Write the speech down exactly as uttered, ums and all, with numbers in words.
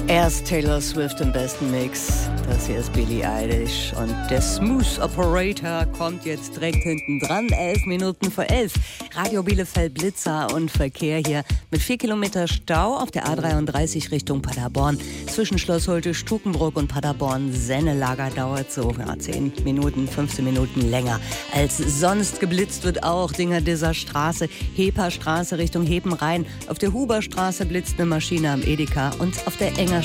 Erst Taylor Swift im besten Mix. Das hier ist Billie Eilish. Und der Smooth Operator kommt jetzt direkt hinten dran. Elf Minuten vor elf. Radio Bielefeld Blitzer und Verkehr hier mit vier Kilometer Stau auf der A dreiunddreißig Richtung Paderborn. Zwischen Schloss Holte, Stukenbrock und Paderborn-Sennelager dauert so ja, zehn Minuten, fünfzehn Minuten länger als sonst. Geblitzt wird auch Dingerdisser Straße, Heperstraße Richtung Hepenrhein. Auf der Huberstraße blitzt eine Maschine am Edeka und auf der Enger